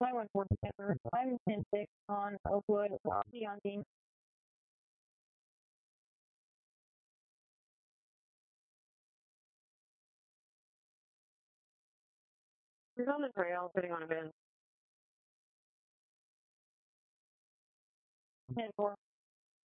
514 December, 510-6 on Oakwood, on Dean. He's on the trail, sitting on a bench. 10-4.